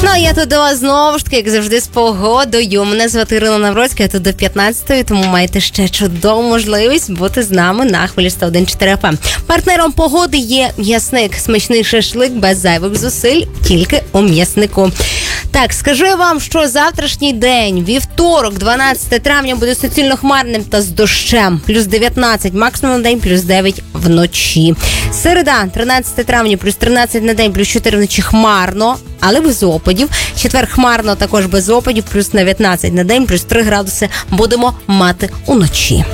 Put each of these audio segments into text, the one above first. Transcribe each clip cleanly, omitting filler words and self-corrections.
Ну, а я тут до вас знову ж таки, як завжди, з погодою. Мене звати Ірина Навроцька, я тут до 15-ї, тому маєте ще чудову можливість бути з нами на хвилі 101.4 FM. Партнером погоди є М'ясник. Смачний шашлик без зайвих зусиль, тільки у М'яснику. Так, скажу я вам, що завтрашній день, вівторок, 12 травня, буде суцільно хмарним та з дощем. Плюс 19 максимум на день, плюс 9 вночі. Середа, 13 травня, плюс 13 на день, плюс 4 вночі хмарно, але без опадів. Четвер хмарно, також без опадів, плюс 19 на день, плюс 3 градуси будемо мати уночі.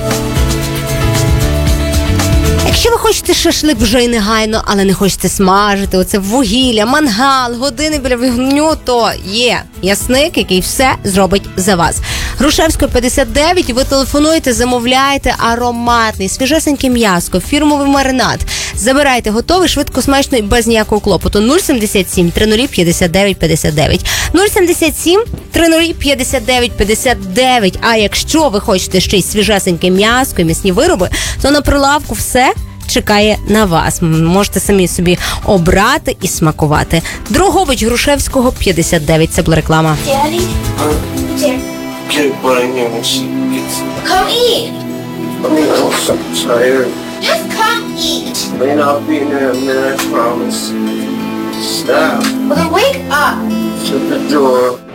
Якщо ви хочете шашлик вже й негайно, але не хочете смажити, оце вугілля, мангал, години біля вогню, то є М'ясник, який все зробить за вас. Грушевського, 59, ви телефонуєте, замовляєте ароматний, свіжесенький м'яско, фірмовий маринад. Забирайте готовий, швидко, смачно і без ніякого клопоту. 077 30 59 59. 077 30 59 59. А якщо ви хочете ще й свіжесеньке м'яско і м'ясні вироби, то на прилавку все чекає на вас. Можете самі собі обрати і смакувати. Дрогобич, Грушевського, 59. Це була реклама. Daddy? Get what I need when she gets it. Come eat. I mean, I'm so tired. Just come eat. Man, I'll be there, man, I promise. Stop. Well, then wake up. Shut the door.